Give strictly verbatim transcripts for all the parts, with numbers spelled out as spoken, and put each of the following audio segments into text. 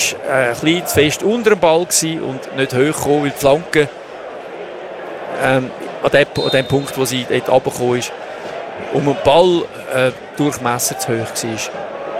äh, ein bisschen zu fest unter dem Ball gewesen und nicht hoch gekommen, weil die Flanke ähm, an, dem, an dem Punkt, wo sie dort runtergekommen ist, um den Ball äh, Durchmesser zu hoch war.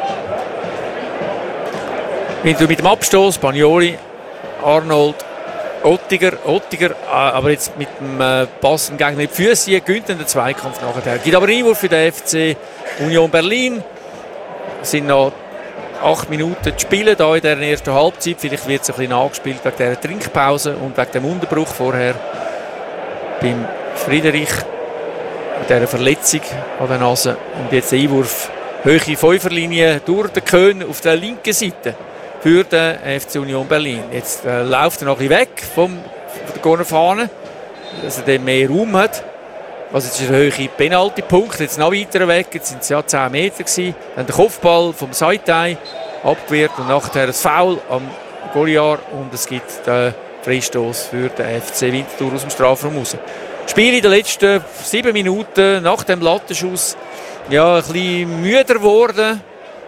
Wenn du mit dem Abstoß, Bagnoli, Arnold, Ottiger, Ottiger, aber jetzt mit dem äh, Pass im Gegner in die Füße, gewinnt den Zweikampf nachher. Es gibt aber einen Einwurf für den F C Union Berlin. Es sind noch acht Minuten zu spielen da in der ersten Halbzeit. Vielleicht wird es ein bisschen nachgespielt wegen dieser Trinkpause und wegen dem Unterbruch vorher beim Friedrich mit dieser Verletzung an der Nase. Und jetzt der Einwurf, hohe Fünferlinie durch den Köhn auf der linken Seite für den F C Union Berlin. Jetzt äh, läuft er noch ein bisschen weg vom, von der Cornerfahne, dass er dann mehr Raum hat. Also jetzt ist ein hoher Penalty-Punkt, jetzt noch weiter weg, jetzt sind es ja zehn Meter gewesen. Dann der Kopfball vom Saitai abgewehrt und nachher ein Foul am Goliar und es gibt den Freistoß für den F C Winterthur aus dem Strafraum raus. Das Spiel in den letzten sieben Minuten nach dem Lattenschuss ja, ein bisschen müder geworden.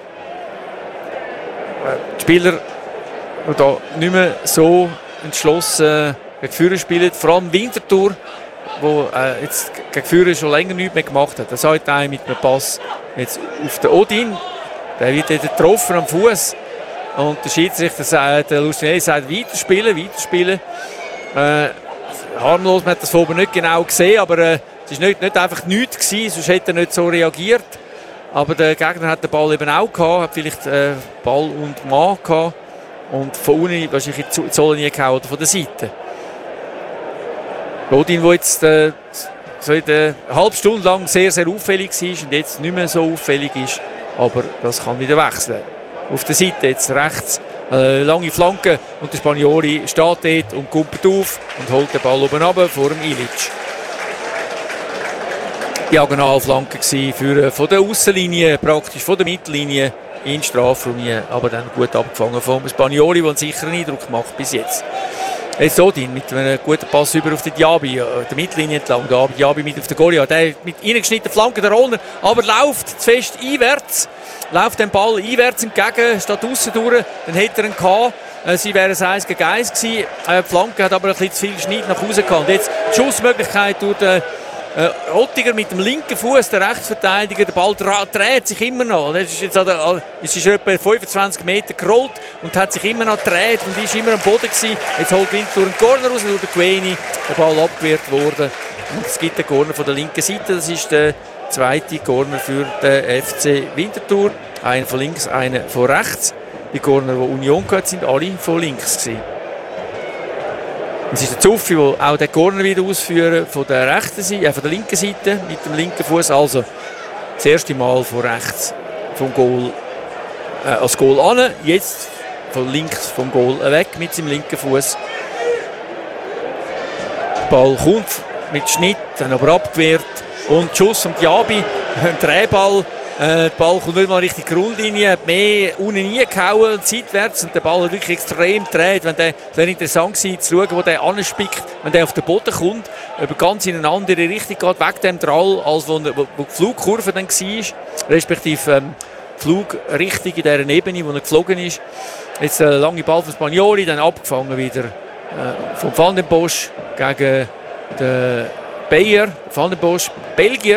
Die Spieler, die da nicht mehr so entschlossen gegen Führer spielen, vor allem Winterthur, wo äh, jetzt gegen Führer schon länger nichts mehr gemacht hat. Das sagt einer mit einem Pass jetzt auf den Odin, der wird jetzt getroffen am Fuß und der Schiedsrichter sagt, der Lucinelli sagt, weiterspielen, weiterspielen. Äh, harmlos, man hat das von oben nicht genau gesehen, aber äh, es war nicht, nicht einfach nichts gewesen, sonst hätte er nicht so reagiert. Aber der Gegner hat den Ball eben auch gehabt, hat vielleicht äh, Ball und Mann gehabt und von unten wahrscheinlich in die Zolle nie gehauen oder von der Seite. Odin, der jetzt äh, so eine halbe Stunde lang sehr, sehr auffällig war und jetzt nicht mehr so auffällig ist, aber das kann wieder wechseln. Auf der Seite jetzt rechts äh, lange Flanke und der Spagnoli steht dort und kumpelt auf und holt den Ball oben runter vor dem Ilic. Diagonalflanke für, von der Aussenlinie, praktisch von der Mittellinie in die Strafraum, aber dann gut abgefangen vom Spagnoli, der einen sicheren Eindruck macht bis jetzt. Jetzt Odin mit einem guten Pass über auf die Diaby, der Mittellinie entlang, da Diaby mit auf den Goliath, der mit reingeschnittenen Flanken der Rollner, aber läuft zu fest einwärts, läuft den Ball einwärts entgegen, steht aussen durch, dann hätte er ihn gehabt. Sie wären es eins gegen eins gewesen. Die Flanke hat aber ein bisschen zu viel Schnitt nach Hause gehabt. Und jetzt die Schussmöglichkeit durch den Äh, Ottiger mit dem linken Fuß, der Rechtsverteidiger, der Ball dreht sich immer noch. Es ist, jetzt an der, es ist etwa fünfundzwanzig Meter gerollt und hat sich immer noch gedreht und ist immer am Boden gewesen. Jetzt holt Winterthur einen Corner raus, durch den Gueni, der Ball abgewehrt worden. Und es gibt einen Corner von der linken Seite, das ist der zweite Corner für den F C Winterthur. Einer von links, einer von rechts. Die Corner, die Union gehört, sind alle von links gewesen. Es ist der Zuffi, der auch den Corner wieder ausführen von der rechten Seite, äh, von der linken Seite mit dem linken Fuß. Also das erste Mal von rechts vom Goal äh, als Goal an, jetzt von links vom Goal weg mit seinem linken Fuß. Der Ball kommt mit Schnitt, dann aber abgewehrt und Schuss vom Diaby, ein Drehball. Äh, der Ball kommt nicht mal richtig Grundlinie, hat mehr unten reingehauen, seitwärts, und der Ball hat wirklich extrem gedreht. Wenn der, es wäre interessant gewesen, zu schauen, wo der anspickt, wenn der auf den Boden kommt, über ganz in eine andere Richtung geht, weg dem Drall, als wo, wo, wo die Flugkurve dann war, respektive ähm, die Flugrichtung in dieser Ebene, wo er geflogen ist. Jetzt ein langer Ball von Spagnoli, dann abgefangen wieder äh, von Van den Bosch gegen den Bayer, Van den Bosch, Belgier.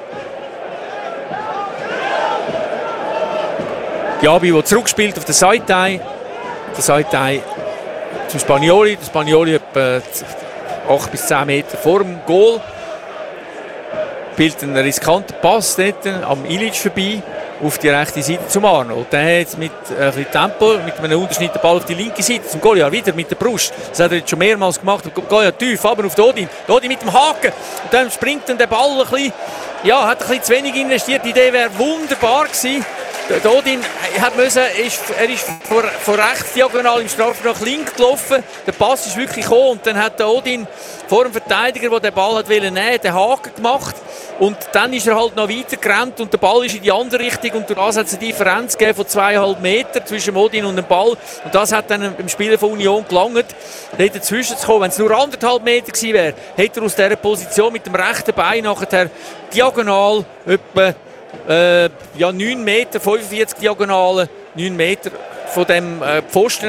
Diaby, der zurückspielt auf den Saitai. Der Saitai zum Spagnoli. Der Spagnoli etwa acht bis zehn Meter vor dem Goal. Spielt einen riskanten Pass dort am Ilic vorbei auf die rechte Seite zum Arnold. Der hat jetzt mit äh, ein bisschen Tempo, mit einem Unterschnitt den Ball auf die linke Seite zum Goliath, wieder mit der Brust. Das hat er jetzt schon mehrmals gemacht. Goliath tief, aber auf Odin. Odin mit dem Haken. Und dann springt dann der Ball ein bisschen, ja, hat ein bisschen zu wenig investiert. Die Idee wäre wunderbar gewesen. Odin hat müssen, ist, er ist von, von rechts diagonal im Strafraum nach links gelaufen. Der Pass ist wirklich gekommen und dann hat der Odin vor dem Verteidiger, der den Ball hat nehmen wollte, den Haken gemacht. Und dann ist er halt noch weiter gerannt und der Ball ist in die andere Richtung und durch das hat es eine Differenz gegeben von zweieinhalb Meter zwischen Odin und dem Ball. Und das hat dann im Spieler von Union gelangt, dort dazwischen zu kommen. Wenn es nur anderthalb Meter gewesen wäre, hätte er aus dieser Position mit dem rechten Bein nachher diagonal etwa Äh, ja, neun Meter, fünfundvierzig Diagonale, neun Meter von dem äh, Pfosten